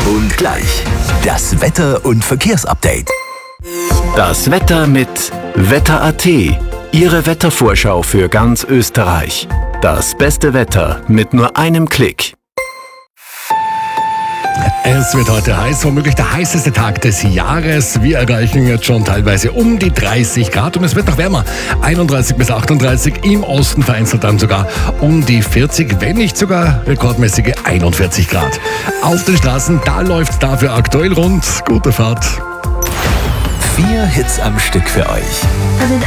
Und gleich das Wetter- und Verkehrsupdate. Das Wetter mit Wetter.at. Ihre Wettervorschau für ganz Österreich. Das beste Wetter mit nur einem Klick. Es wird heute heiß, womöglich der heißeste Tag des Jahres. Wir erreichen jetzt schon teilweise um die 30 Grad und es wird noch wärmer. 31 bis 38, im Osten vereinzelt dann sogar um die 40, wenn nicht sogar rekordmäßige 41 Grad. Auf den Straßen, da läuft dafür aktuell rund. Gute Fahrt. 4 Hits am Stück für euch.